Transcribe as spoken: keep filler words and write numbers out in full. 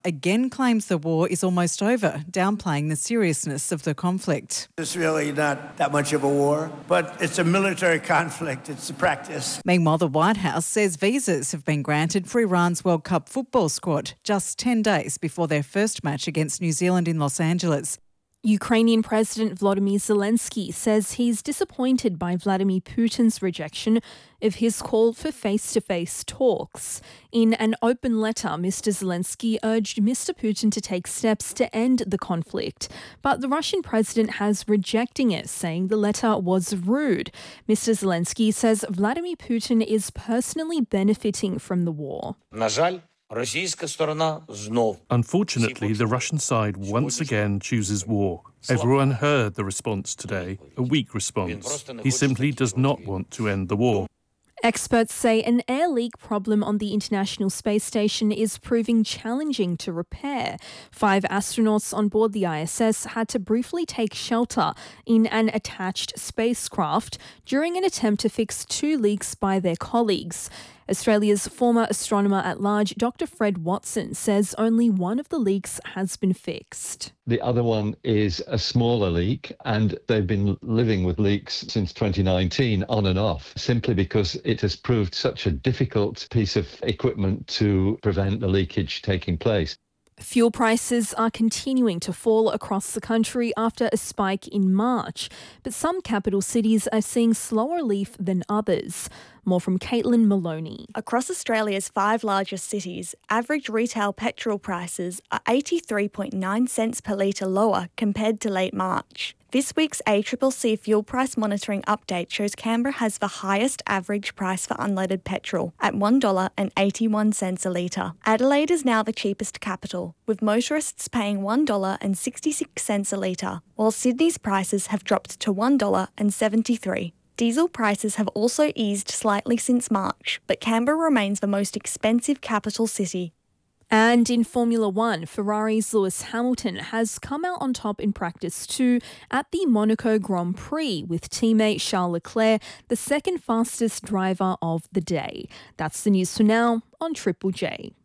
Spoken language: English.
again claims the war is almost over, downplaying the seriousness of the conflict. It's really not that much of a war, but it's a military conflict. It's a practice. Meanwhile, the White House says visas have been granted for Iran's World Cup football squad just ten days before their first match against New Zealand in Los Angeles. Ukrainian President Volodymyr Zelensky says he's disappointed by Vladimir Putin's rejection of his call for face-to-face talks. In an open letter, Mister Zelensky urged Mister Putin to take steps to end the conflict, but the Russian president has rejecting it, saying the letter was rude. Mister Zelensky says Vladimir Putin is personally benefiting from the war. Unfortunately, the Russian side once again chooses war. Everyone heard the response today, a weak response. He simply does not want to end the war. Experts say an air leak problem on the International Space Station is proving challenging to repair. Five astronauts on board the I S S had to briefly take shelter in an attached spacecraft during an attempt to fix two leaks by their colleagues. Australia's former astronomer-at-large, Doctor Fred Watson, says only one of the leaks has been fixed. The other one is a smaller leak, and they've been living with leaks since twenty nineteen, on and off, simply because it has proved such a difficult piece of equipment to prevent the leakage taking place. Fuel prices are continuing to fall across the country after a spike in March, but some capital cities are seeing slower relief than others. More from Caitlin Maloney. Across Australia's five largest cities, average retail petrol prices are eighty-three point nine cents per litre lower compared to late March. This week's A C C C fuel price monitoring update shows Canberra has the highest average price for unleaded petrol at one dollar eighty-one a litre. Adelaide is now the cheapest capital, with motorists paying one dollar sixty-six a litre, while Sydney's prices have dropped to one dollar seventy-three. Diesel prices have also eased slightly since March, but Canberra remains the most expensive capital city. And in Formula One, Ferrari's Lewis Hamilton has come out on top in practice two at the Monaco Grand Prix with teammate Charles Leclerc, the second fastest driver of the day. That's the news for now on Triple J.